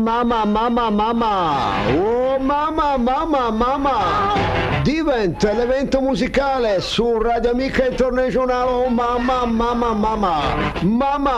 Oh mamma, diventa l'evento musicale su Radio Amica Internazionale. Oh mamma,